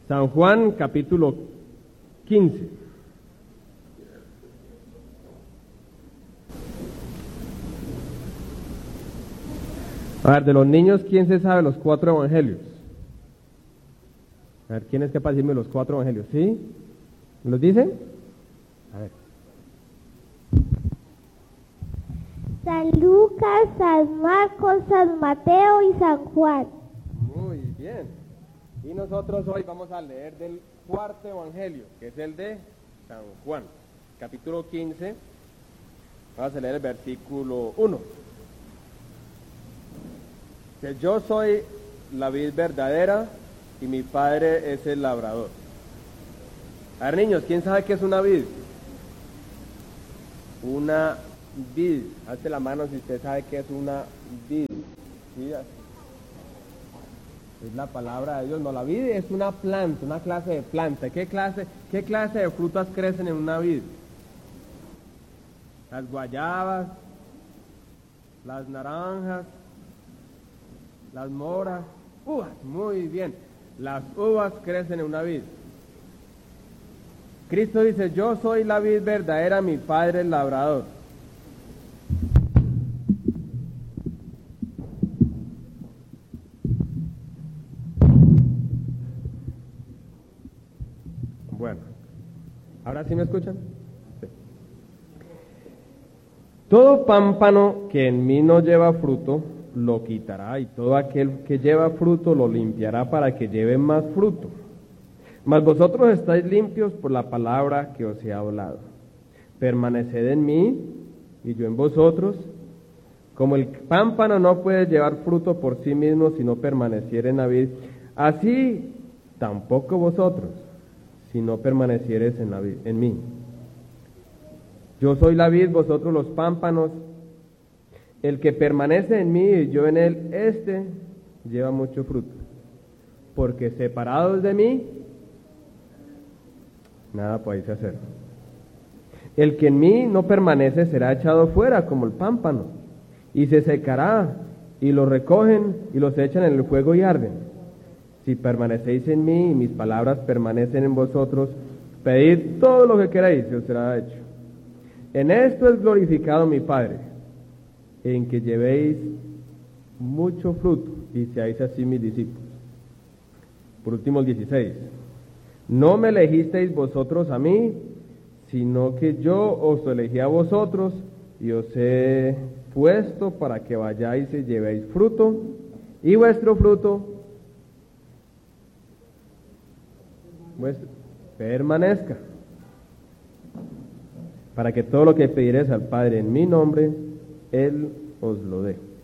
San Juan, capítulo 15. A ver, de los niños, ¿quién se sabe los 4 evangelios? A ver, ¿quién es capaz de decirme los 4 evangelios? ¿Sí? ¿Me los dicen? A ver. San Lucas, San Marcos, San Mateo y San Juan. Muy bien. Y nosotros hoy vamos a leer del 4º evangelio, que es el de San Juan, capítulo 15. Vamos a leer el versículo 1. Que yo soy la vid verdadera y mi padre es el labrador. A ver, niños, ¿quién sabe qué es una vid? Una vid. Hazte la mano si usted sabe qué es una vid. ¿Sí? Es la palabra de Dios. No, la vid es una planta, una clase de planta. ¿Qué clase de frutas crecen en una vid? Las guayabas, las naranjas, las moras, uvas. Muy bien. Las uvas crecen en una vid. Cristo dice, yo soy la vid verdadera, mi padre el labrador. Bueno, ¿ahora sí me escuchan? Sí. Todo pámpano que en mí no lleva fruto, lo quitará, y todo aquel que lleva fruto lo limpiará para que lleve más fruto. Mas vosotros estáis limpios por la palabra que os he hablado. Permaneced en mí y yo en vosotros. Como el pámpano no puede llevar fruto por sí mismo si no permaneciere en la vid, así tampoco vosotros, si no permaneciereis en mí. Yo soy la vid, vosotros los pámpanos. El que permanece en mí y yo en él, este lleva mucho fruto. Porque separados de mí, nada podéis hacer. El que en mí no permanece será echado fuera como el pámpano, y se secará, y lo recogen y los echan en el fuego y arden. Si permanecéis en mí y mis palabras permanecen en vosotros, pedid todo lo que queráis y os será hecho. En esto es glorificado mi Padre, en que llevéis mucho fruto y seáis así mis discípulos. Por último, el 16. No me elegisteis vosotros a mí, sino que yo os elegí a vosotros y os he puesto para que vayáis y llevéis fruto, y vuestro fruto permanezca, para que todo lo que pidiereis al Padre en mi nombre, Él os lo dé.